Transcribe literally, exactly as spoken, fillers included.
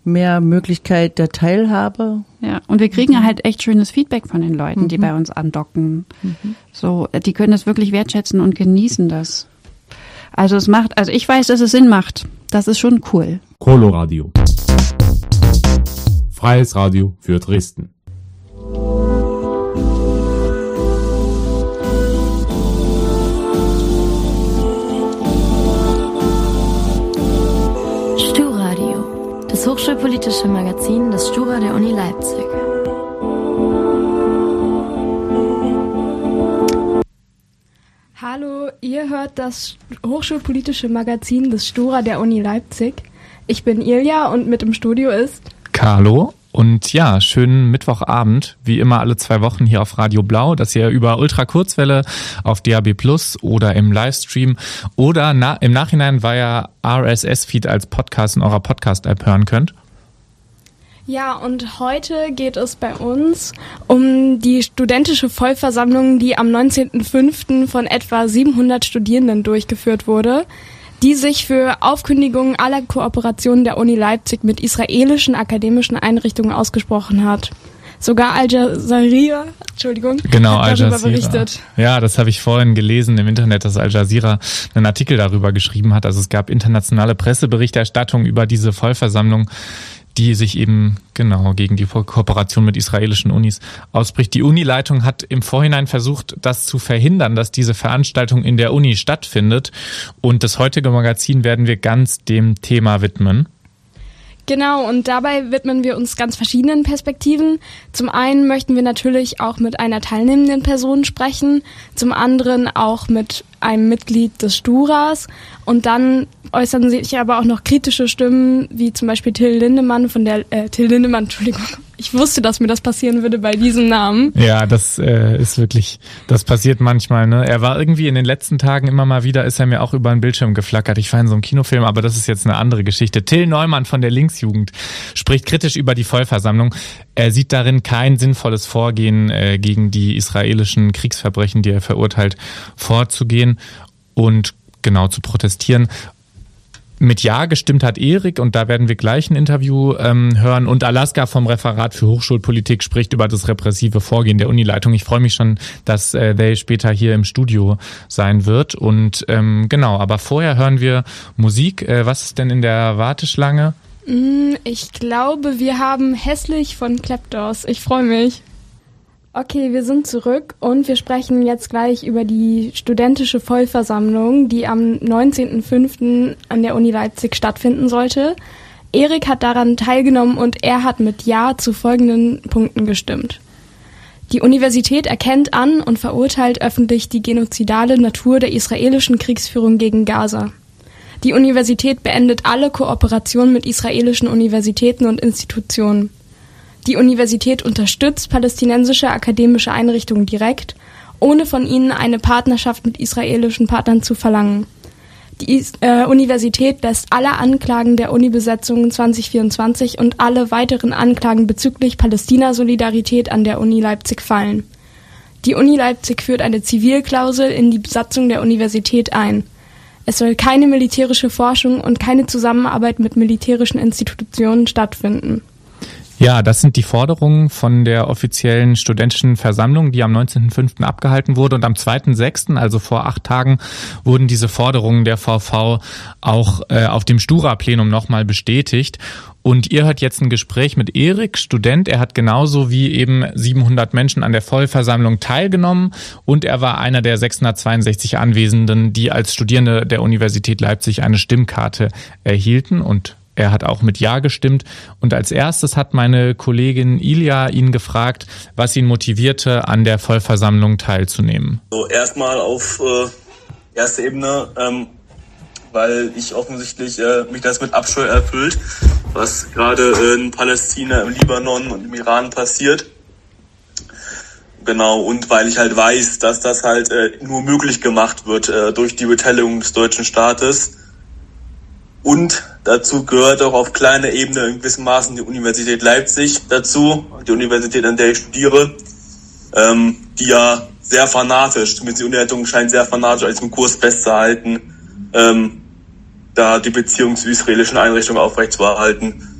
mehr Möglichkeit der Teilhabe. Ja, und wir kriegen mhm. halt echt schönes Feedback von den Leuten, die mhm. bei uns andocken. Mhm. So, die können das wirklich wertschätzen und genießen das. Also es macht, also ich weiß, dass es Sinn macht. Das ist schon cool. Coloradio. Freies Radio für Dresden. Stu-Radio, das hochschulpolitische Magazin des Stura der Uni Leipzig. Hallo, ihr hört das hochschulpolitische Magazin des Stura der Uni Leipzig. Ich bin Ilja und mit im Studio ist Carlo. Und ja, schönen Mittwochabend, wie immer alle zwei Wochen hier auf Radio Blau, dass ihr über Ultrakurzwelle auf D A B Plus oder im Livestream oder na, im Nachhinein via R S S-Feed als Podcast in eurer Podcast-App hören könnt. Ja, und heute geht es bei uns um die studentische Vollversammlung, die am neunzehnten fünften von etwa siebenhundert Studierenden durchgeführt wurde, die sich für Aufkündigungen aller Kooperationen der Uni Leipzig mit israelischen akademischen Einrichtungen ausgesprochen hat. Sogar Al Jazeera, Entschuldigung, genau, hat darüber Al Jazeera berichtet. Ja, das habe ich vorhin gelesen im Internet, dass Al Jazeera einen Artikel darüber geschrieben hat. Also es gab internationale Presseberichterstattung über diese Vollversammlung, die sich eben genau gegen die Kooperation mit israelischen Unis ausspricht. Die Unileitung hat im Vorhinein versucht, das zu verhindern, dass diese Veranstaltung in der Uni stattfindet. Und das heutige Magazin werden wir ganz dem Thema widmen. Genau, und dabei widmen wir uns ganz verschiedenen Perspektiven. Zum einen möchten wir natürlich auch mit einer teilnehmenden Person sprechen, zum anderen auch mit einem Mitglied des Sturas und dann äußern sich aber auch noch kritische Stimmen, wie zum Beispiel Till Lindemann von der, äh, Till Lindemann, Entschuldigung, ich wusste, dass mir das passieren würde bei diesem Namen. Ja, das äh, ist wirklich, das passiert manchmal, ne? Er war irgendwie in den letzten Tagen immer mal wieder, ist er mir auch über den Bildschirm geflackert. Ich war in so einem Kinofilm, aber das ist jetzt eine andere Geschichte. Till Neumann von der Linksjugend spricht kritisch über die Vollversammlung. Er sieht darin kein sinnvolles Vorgehen äh, gegen die israelischen Kriegsverbrechen, die er verurteilt, vorzugehen und genau zu protestieren. Mit Ja gestimmt hat Erik, und da werden wir gleich ein Interview ähm, hören. Und Alaska vom Referat für Hochschulpolitik spricht über das repressive Vorgehen der Unileitung. Ich freue mich schon, dass äh, They später hier im Studio sein wird. Und ähm, genau, aber vorher hören wir Musik. Äh, was ist denn in der Warteschlange? Ich glaube, wir haben Hässlich von Kleptos. Ich freue mich. Okay, wir sind zurück und wir sprechen jetzt gleich über die studentische Vollversammlung, die am neunzehnten fünften an der Uni Leipzig stattfinden sollte. Erik hat daran teilgenommen und er hat mit Ja zu folgenden Punkten gestimmt. Die Universität erkennt an und verurteilt öffentlich die genozidale Natur der israelischen Kriegsführung gegen Gaza. Die Universität beendet alle Kooperationen mit israelischen Universitäten und Institutionen. Die Universität unterstützt palästinensische akademische Einrichtungen direkt, ohne von ihnen eine Partnerschaft mit israelischen Partnern zu verlangen. Die äh, Universität lässt alle Anklagen der Uni-Besetzungen zwanzig vierundzwanzig und alle weiteren Anklagen bezüglich Palästina-Solidarität an der Uni Leipzig fallen. Die Uni Leipzig führt eine Zivilklausel in die Besatzung der Universität ein. Es soll keine militärische Forschung und keine Zusammenarbeit mit militärischen Institutionen stattfinden. Ja, das sind die Forderungen von der offiziellen studentischen Versammlung, die am neunzehnten fünften abgehalten wurde. Und am zweiten sechsten, also vor acht Tagen, wurden diese Forderungen der V V auch äh, auf dem Stura-Plenum nochmal bestätigt. Und ihr hört jetzt ein Gespräch mit Erik, Student. Er hat genauso wie eben siebenhundert Menschen an der Vollversammlung teilgenommen. Und er war einer der sechshundertzweiundsechzig Anwesenden, die als Studierende der Universität Leipzig eine Stimmkarte erhielten. Und er hat auch mit Ja gestimmt. Und als erstes hat meine Kollegin Ilja ihn gefragt, was ihn motivierte, an der Vollversammlung teilzunehmen. So, erstmal auf äh, erster Ebene, ähm, weil ich offensichtlich äh, mich das mit Abscheu erfüllt, was gerade in Palästina, im Libanon und im Iran passiert. Genau, und weil ich halt weiß, dass das halt äh, nur möglich gemacht wird äh, durch die Beteiligung des deutschen Staates. Und dazu gehört auch auf kleiner Ebene in gewissem Maßen die Universität Leipzig dazu, die Universität, an der ich studiere, ähm, die ja sehr fanatisch, zumindest die Unileitung scheint sehr fanatisch als im Kurs festzuhalten, ähm, da die Beziehung zu israelischen Einrichtungen aufrechtzuerhalten.